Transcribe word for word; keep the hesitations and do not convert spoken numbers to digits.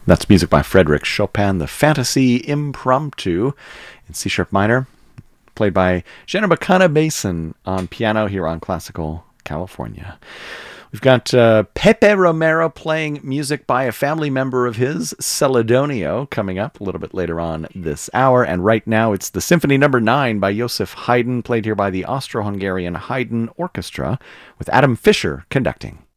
That's music by Frédéric Chopin, the Fantasy Impromptu in C-sharp minor, played by Jenna McConaughey on piano here on Classical California. We've got uh, Pepe Romero playing music by a family member of his, Celedonio, coming up a little bit later on this hour. And right now it's the Symphony Number nine by Joseph Haydn, played here by the Austro-Hungarian Haydn Orchestra, with Adam Fischer conducting.